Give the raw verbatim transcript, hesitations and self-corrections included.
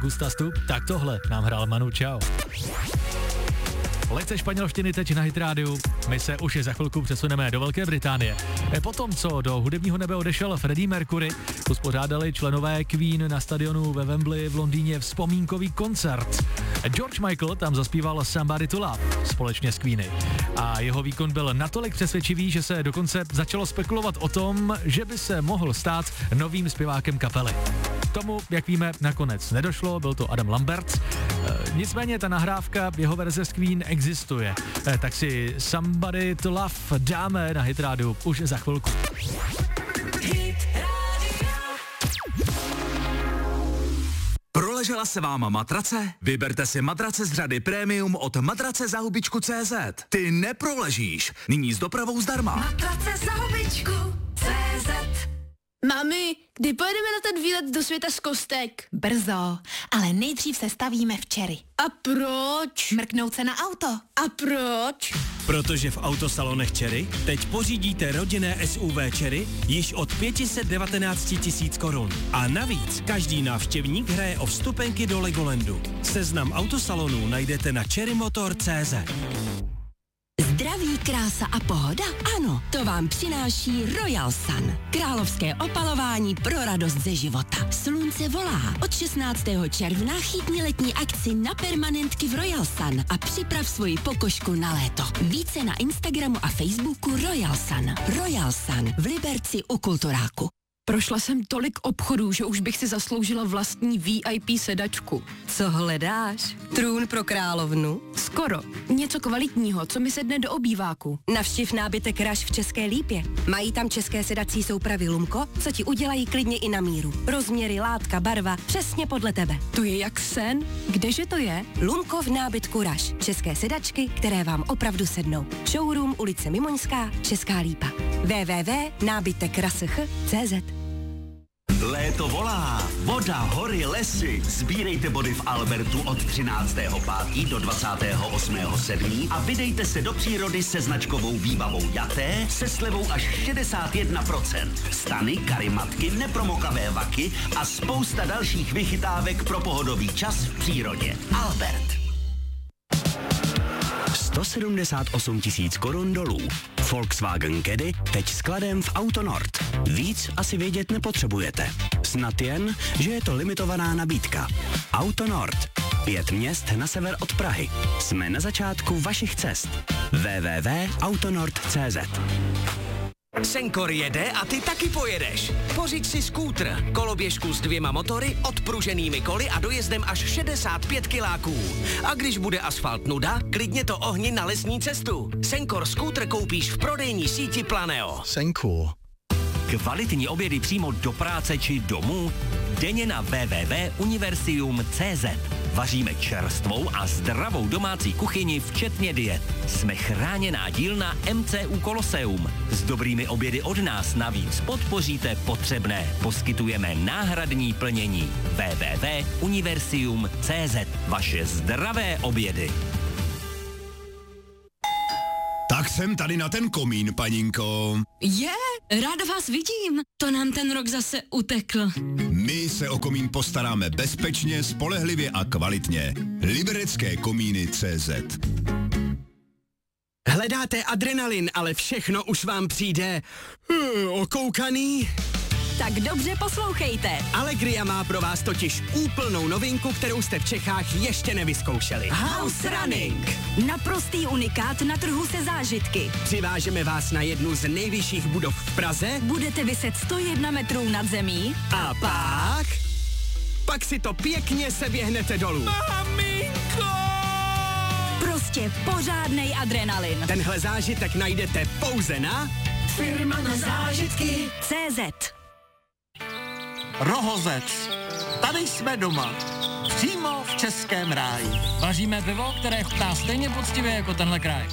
Gusta Stup, tak tohle nám hrál Manu Chao. Lekce španělštiny teď na Hit rádiu. My se už za chvilku přesuneme do Velké Británie. Potom, co do hudebního nebe odešel Freddie Mercury, uspořádali členové Queen na stadionu ve Wembley v Londýně vzpomínkový koncert. George Michael tam zaspíval Somebody to Love společně s Queeny. A jeho výkon byl natolik přesvědčivý, že se dokonce začalo spekulovat o tom, že by se mohl stát novým zpěvákem kapely. Tomu, jak víme, nakonec nedošlo, byl to Adam Lambert. E, nicméně ta nahrávka, jeho verze z Queen existuje. E, tak si Somebody to Love dáme na Hit rádiu už za chvilku. Proležela se vám matrace? Vyberte si matrace z řady Premium od matrace za hubičku tečka cé zet. Ty neproležíš. Nyní s dopravou zdarma. Matrace za hubičku tečka cé zet. Mami, kdy pojedeme na ten výlet do světa z kostek? Brzo, ale nejdřív se stavíme včery. A proč? Mrknout se na auto. A proč? Protože v autosalonech Cherry teď pořídíte rodinné S U V Cherry již od pět set devatenáct tisíc korun. A navíc každý návštěvník hraje o vstupenky do Legolandu. Seznam autosalonů najdete na cherrymotor tečka cé zet. Zdraví, krása a pohoda? Ano, to vám přináší Royal Sun. Královské opalování pro radost ze života. Slunce volá. Od šestnáctého června chytni letní akci na permanentky v Royal Sun a připrav svoji pokožku na léto. Více na Instagramu a Facebooku Royal Sun. Royal Sun v Liberci u Kulturáku. Prošla jsem tolik obchodů, že už bych si zasloužila vlastní V I P sedačku. Co hledáš? Trůn pro královnu? Skoro. Něco kvalitního, co mi sedne do obýváku. Navštiv nábytek Rush v České Lípě. Mají tam české sedací soupravy Lumko, co ti udělají klidně i na míru. Rozměry, látka, barva, přesně podle tebe. To je jak sen. Kdeže to je? Lumko v nábytku Rush. České sedačky, které vám opravdu sednou. Showroom ulice Mimoňská, Česká Lípa. w w w tečka nábytek rush tečka cé zet. Léto volá. Voda, hory, lesy. Sbírejte body v Albertu od třináctého pátého do dvacátého osmého sedmého a vydejte se do přírody se značkovou výbavou Jaté se slevou až šedesát jedna procent. Stany, karimatky, nepromokavé vaky a spousta dalších vychytávek pro pohodový čas v přírodě. Albert. sto sedmdesát osm tisíc korun dolů. Volkswagen Caddy teď skladem v Auto Nord. Víc asi vědět nepotřebujete. Snad jen, že je to limitovaná nabídka. Auto Nord. Pět měst na sever od Prahy. Jsme na začátku vašich cest. w w w tečka autonord tečka cé zet. Senkor jede a ty taky pojedeš. Pořiď si skútr, koloběžku s dvěma motory, odpruženými koly a dojezdem až šedesát pět kiláků. A když bude asfalt nuda, klidně to ohni na lesní cestu. Senkor skútr koupíš v prodejní síti Planeo. Senkor. Kvalitní obědy přímo do práce či domů? Denně na w w w tečka universium tečka cé zet. Vaříme čerstvou a zdravou domácí kuchyni, včetně diet. Jsme chráněná dílna M C U Koloseum. S dobrými obědy od nás navíc podpoříte potřebné. Poskytujeme náhradní plnění. w w w tečka universium tečka cé zet. Vaše zdravé obědy. Tak jsem tady na ten komín, paninko. Je, ráda vás vidím. To nám ten rok zase utekl. My se o komín postaráme bezpečně, spolehlivě a kvalitně. Liberecké komíny tečka cé zet. Hledáte adrenalin, ale všechno už vám přijde uh, okoukaný? Tak dobře poslouchejte. Allegria má pro vás totiž úplnou novinku, kterou jste v Čechách ještě nevyzkoušeli. House Running. Naprostý unikát na trhu se zážitky. Přivážeme vás na jednu z nejvyšších budov v Praze. Budete viset sto jedna metrů nad zemí. A pak... Pak si to pěkně seběhnete dolů. Maminko! Prostě pořádnej adrenalin. Tenhle zážitek najdete pouze na... Firma na zážitky tečka cé zet. Rohozec. Tady jsme doma. Přímo v Českém ráji. Vaříme pivo, které chutná stejně poctivě jako tenhle kraj.